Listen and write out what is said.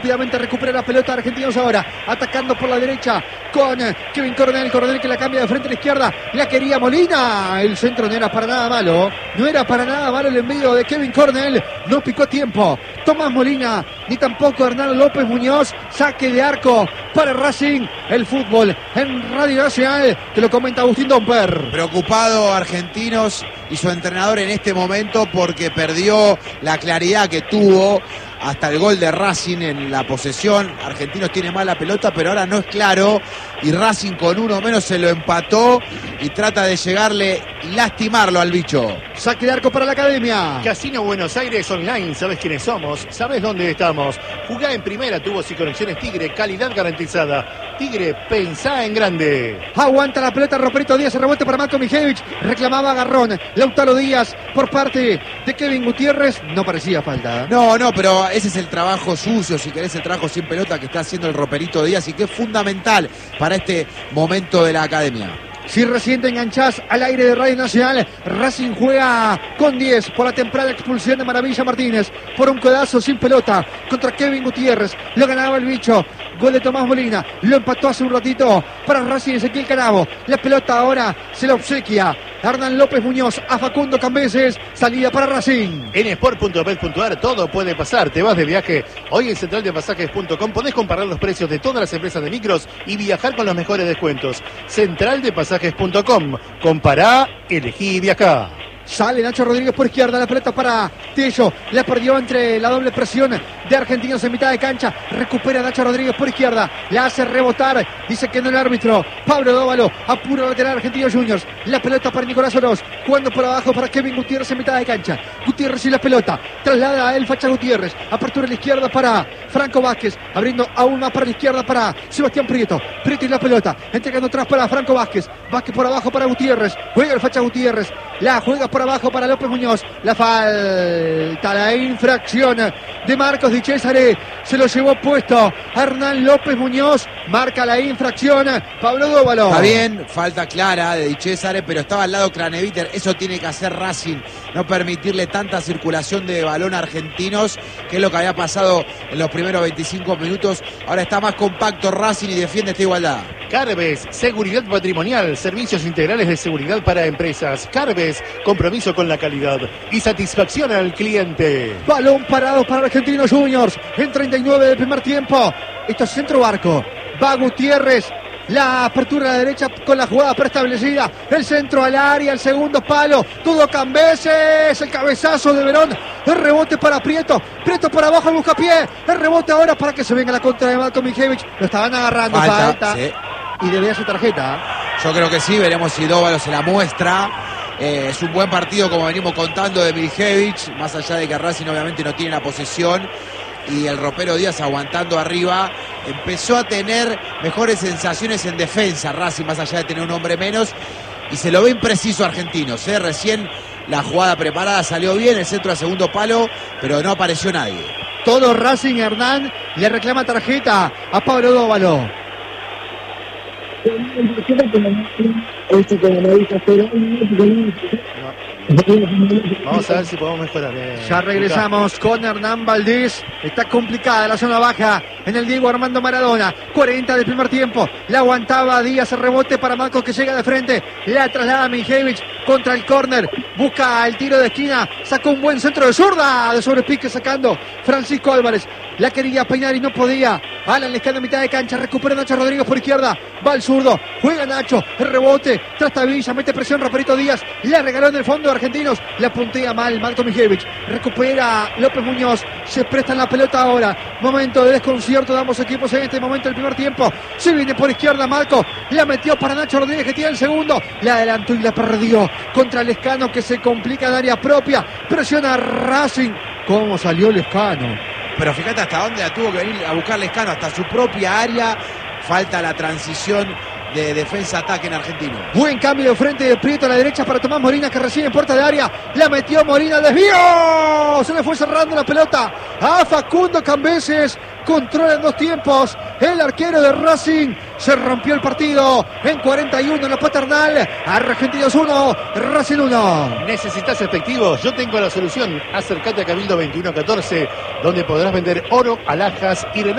Rápidamente recupera la pelota Argentinos ahora, atacando por la derecha con Kevin Coronel que la cambia de frente a la izquierda, la quería Molina, el centro no era para nada malo, el envío de Kevin Coronel, no picó tiempo, Tomás Molina, ni tampoco Hernán López Muñoz, saque de arco para Racing, el fútbol en Radio Nacional, que lo comenta Agustín Domper. Preocupado Argentinos y su entrenador en este momento porque perdió la claridad que tuvo hasta el gol de Racing en la posesión. Argentinos tiene mal la pelota, pero ahora no es claro. Y Racing con uno menos se lo empató y trata de llegarle y lastimarlo al bicho. Saque de arco para la Academia. Casino Buenos Aires Online, ¿sabes quiénes somos? ¿Sabes dónde estamos? Jugá en primera, tubos y conexiones Tigre, calidad garantizada. Tigre, pensá en grande. Aguanta la pelota Roperito Díaz, rebote para Marco Mijevich, reclamaba agarrón. Lautaro Díaz por parte de Kevin Gutiérrez, no parecía falta. No, pero ese es el trabajo sucio, si querés, el trabajo sin pelota que está haciendo el Roperito Díaz y que es fundamental para este momento de la Academia. Si recién te enganchás al aire de Radio Nacional, Racing juega con 10 por la temprana expulsión de Maravilla Martínez por un codazo sin pelota contra Kevin Gutiérrez. Lo ganaba el bicho. Gol de Tomás Molina. Lo empató hace un ratito para Racing Ezequiel Canavo. La pelota ahora se la obsequia Hernán López Muñoz a Facundo Cambeses. Salida para Racing. En sport.bet.ar todo puede pasar. Te vas de viaje. Hoy en centraldepasajes.com podés comparar los precios de todas las empresas de micros y viajar con los mejores descuentos. Centraldepasajes.com. Compará, elegí y viajá. Sale Nacho Rodríguez por izquierda, la pelota para Tello, la perdió entre la doble presión de Argentinos en mitad de cancha, recupera Nacho Rodríguez por izquierda, la hace rebotar, dice que no el árbitro, Pablo Dóvalo, apura lateral Argentinos Juniors, la pelota para Nicolás Oroz, jugando por abajo para Kevin Gutiérrez en mitad de cancha, Gutiérrez y la pelota, traslada a él Facha Gutiérrez, apertura a la izquierda para Franco Vázquez, abriendo aún más para la izquierda para Sebastián Prieto y la pelota, entregando atrás para Franco Vázquez por abajo para Gutiérrez, juega el Facha Gutiérrez, la juega por abajo para López Muñoz, la falta, la infracción de Marcos Di Cesare, se lo llevó puesto Hernán López Muñoz, marca la infracción Pablo Dóvalo. Está bien, falta clara de Di Cesare, pero estaba al lado Craneviter, eso tiene que hacer Racing, no permitirle tanta circulación de balón a Argentinos, que es lo que había pasado en los primeros 25 minutos, ahora está más compacto Racing y defiende esta igualdad. Carves, seguridad patrimonial, servicios integrales de seguridad para empresas. Carves, compromiso con la calidad y satisfacción al cliente. Balón parado para Argentinos Juniors en 39 del primer tiempo. Esto es centro arco. Va Gutiérrez. La apertura a la derecha con la jugada preestablecida. El centro al área, el segundo palo. Todo Cambeses. El cabezazo de Verón. El rebote para Prieto. Prieto para abajo, el buscapié. El rebote ahora para que se venga la contra de Marco Mijevich. Lo estaban agarrando. Falta. Sí. Y debería ser tarjeta. Yo creo que sí. Veremos si Dóvalo se la muestra. Es un buen partido, como venimos contando, de Mijevich. Más allá de que Racing obviamente no tiene la posesión. Y el Ropero Díaz aguantando arriba, empezó a tener mejores sensaciones en defensa Racing, más allá de tener un hombre menos, y se lo ve impreciso Argentinos, recién la jugada preparada salió bien, el centro al segundo palo, pero no apareció nadie. Todo Racing. Hernán le reclama tarjeta a Pablo Dóvalo. Vamos a ver si podemos mejorar. Ya regresamos con Hernán Valdés. Está complicada la zona baja en el Diego Armando Maradona. 40 del primer tiempo. La aguantaba Díaz, el rebote para Marcos que llega de frente. La traslada Mijevich contra el córner. Busca el tiro de esquina. Sacó un buen centro de zurda. De sobrepique sacando Francisco Álvarez. La quería peinar y no podía. Alan Lescano en mitad de cancha. Recupera Nacho Rodríguez por izquierda. Va el zurdo. Juega Nacho. El rebote. Trastabilla. Mete presión Roperito Díaz. La regaló en el fondo de Argentinos. La puntea mal Marco Mijevich. Recupera López Muñoz. Se prestan la pelota ahora. Momento de desconcierto de ambos equipos en este momento del primer tiempo. Se viene por izquierda Marco. La metió para Nacho Rodríguez que tiene el segundo. La adelantó y la perdió contra Lescano que se complica en área propia. Presiona Racing. ¿Cómo salió Lescano? Pero fíjate hasta dónde la tuvo que venir a buscar Lescano, hasta su propia área. Falta la transición de defensa-ataque en Argentino. Buen cambio de frente de Prieto a la derecha para Tomás Molina que recibe en puerta de área. La metió Molina, desvío. Se le fue cerrando la pelota a Facundo Cambeses. Controla en dos tiempos el arquero de Racing. Se rompió el partido en 41 en la Paternal. Argentinos 1, Racing 1. ¿Necesitas efectivos? Yo tengo la solución. Acércate a Cabildo 2114, donde podrás vender oro, alhajas y relojes.